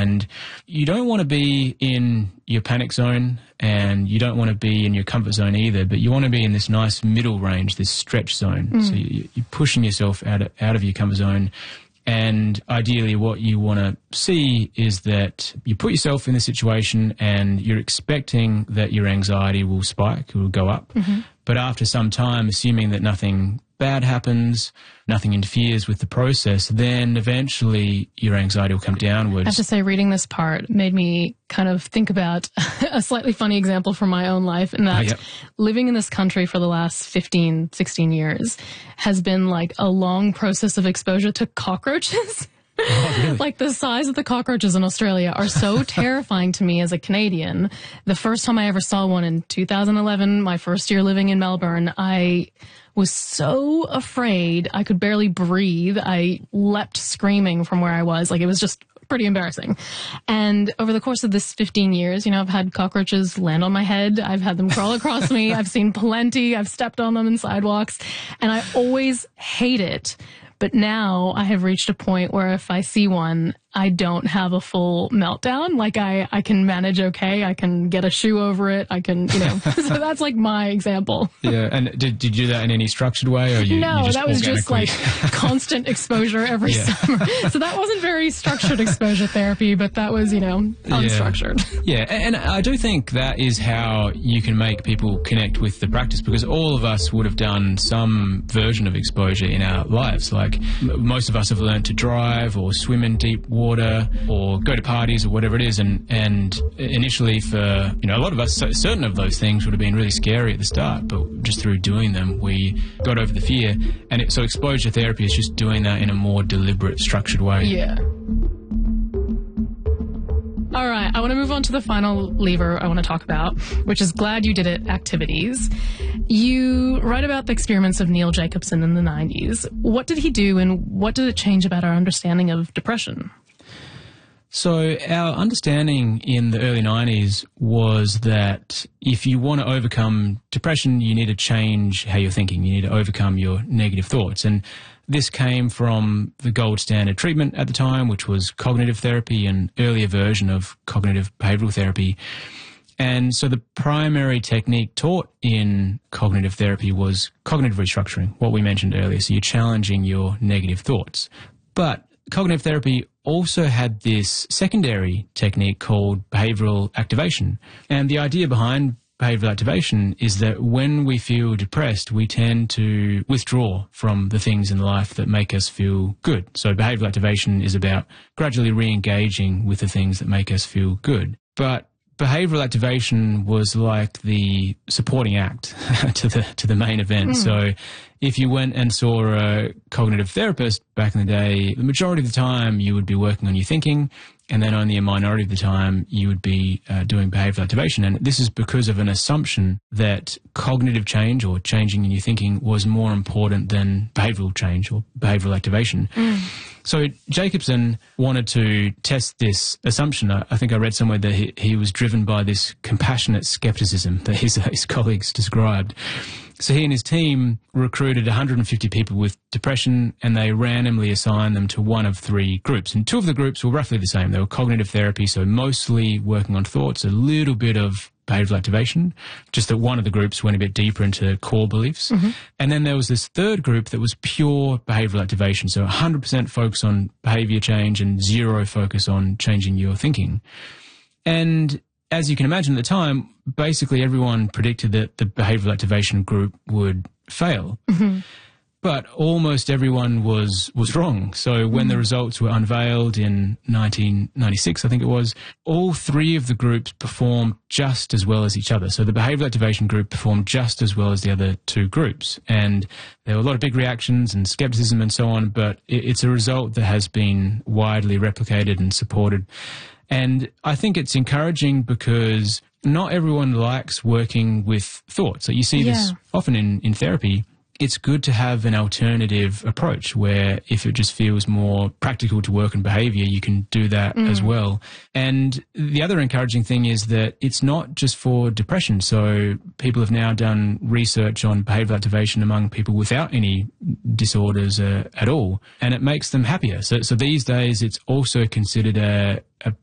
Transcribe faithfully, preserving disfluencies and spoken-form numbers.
And you don't want to be in your panic zone and you don't want to be in your comfort zone either, but you want to be in this nice middle range, this stretch zone. Mm. So you, you're pushing yourself out of, out of your comfort zone. And ideally what you want to see is that you put yourself in the situation and you're expecting that your anxiety will spike, it will go up. Mm-hmm. But after some time, assuming that nothing bad happens, nothing interferes with the process, then eventually your anxiety will come downwards. I have to say, reading this part made me kind of think about a slightly funny example from my own life, in that oh, yep. living in this country for the last fifteen, sixteen years has been like a long process of exposure to cockroaches. Oh, really? Like the size of the cockroaches in Australia are so terrifying to me as a Canadian. The first time I ever saw one in two thousand eleven, my first year living in Melbourne, I was so afraid I could barely breathe. I leapt screaming from where I was. Like, it was just pretty embarrassing. And over the course of this fifteen years, you know, I've had cockroaches land on my head. I've had them crawl across me. I've seen plenty. I've stepped on them in sidewalks. And I always hate it. But now I have reached a point where if I see one, I don't have a full meltdown. Like I, I can manage okay. I can get a shoe over it. I can, you know, so that's like my example. Yeah. And did, did you do that in any structured way? Or you, no, you just that was just like constant exposure every yeah. summer. So that wasn't very structured exposure therapy, but that was, you know, unstructured. Yeah. yeah. And I do think that is how you can make people connect with the practice, because all of us would have done some version of exposure in our lives. Like m- most of us have learned to drive or swim in deep water. water or go to parties or whatever it is, and and initially for you know a lot of us, certain of those things would have been really scary at the start, but just through doing them we got over the fear. And it, so exposure therapy is just doing that in a more deliberate, structured way. Yeah. All right, I want to move on to the final lever I want to talk about, which is Glad You Did It activities. You write about the experiments of Neil Jacobson in the nineties. What did he do, and what did it change about our understanding of depression? So our understanding in the early nineties was that if you want to overcome depression, you need to change how you're thinking. You need to overcome your negative thoughts. And this came from the gold standard treatment at the time, which was cognitive therapy, an earlier version of cognitive behavioral therapy. And so the primary technique taught in cognitive therapy was cognitive restructuring, what we mentioned earlier. So you're challenging your negative thoughts. But cognitive therapy also had this secondary technique called behavioral activation. And the idea behind behavioral activation is that when we feel depressed, we tend to withdraw from the things in life that make us feel good. So behavioral activation is about gradually re-engaging with the things that make us feel good. But behavioral activation was like the supporting act to the to the main event. Mm. So if you went and saw a cognitive therapist back in the day, the majority of the time you would be working on your thinking, and then only a minority of the time you would be uh, doing behavioral activation. And this is because of an assumption that cognitive change or changing in your thinking was more important than behavioral change or behavioral activation. Mm. So Jacobson wanted to test this assumption. I, I think I read somewhere that he, he was driven by this compassionate skepticism that his, his colleagues described. So he and his team recruited one hundred fifty people with depression, and they randomly assigned them to one of three groups. And two of the groups were roughly the same. They were cognitive therapy, so mostly working on thoughts, a little bit of behavioral activation, just that one of the groups went a bit deeper into core beliefs. Mm-hmm. And then there was this third group that was pure behavioral activation, so one hundred percent focus on behavior change and zero focus on changing your thinking. And as you can imagine at the time, basically everyone predicted that the behavioral activation group would fail. Mm-hmm. But almost everyone was was wrong. So when mm. the results were unveiled in nineteen ninety-six, I think it was, all three of the groups performed just as well as each other. So the behavioral activation group performed just as well as the other two groups. And there were a lot of big reactions and skepticism and so on, but it, it's a result that has been widely replicated and supported. And I think it's encouraging because not everyone likes working with thoughts. So you see yeah. this often in, in therapy. It's good to have an alternative approach where if it just feels more practical to work on behavior, you can do that mm. as well. And the other encouraging thing is that it's not just for depression. So people have now done research on behavioral activation among people without any disorders uh, at all, and it makes them happier. So, so these days it's also considered a, a